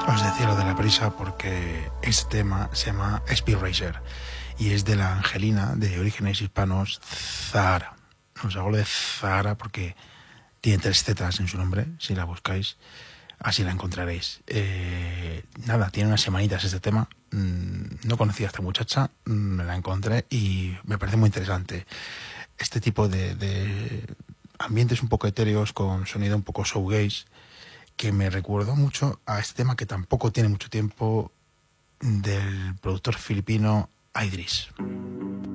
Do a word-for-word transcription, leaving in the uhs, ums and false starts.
Os decía lo de la prisa porque este tema se llama Speed Racer y es de la Angelina, de orígenes hispanos, Zahara. Os hablo de Zahara porque tiene tres zetas en su nombre, si la buscáis, así la encontraréis. Eh, nada, tiene unas semanitas este tema. No conocía a esta muchacha, me la encontré y me parece muy interesante. Este tipo de, de ambientes un poco etéreos con sonido un poco showgaze, que me recuerdó mucho a este tema que tampoco tiene mucho tiempo, del productor filipino Idris.